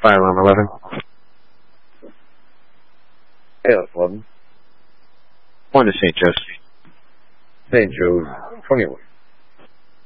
Fire alarm 11. ALS 11. 1 to St. Joe's. St. Joe's 21.